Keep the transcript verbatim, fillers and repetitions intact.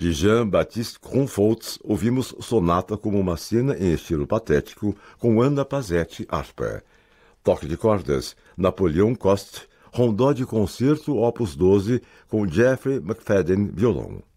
De Jean-Baptiste Grunfolds, ouvimos Sonata como uma cena em estilo patético, com Anna Pazetti, harpa. Toque de cordas, Napoleon Coste, Rondó de concerto, opus doze, com Jeffrey McFadden, violão.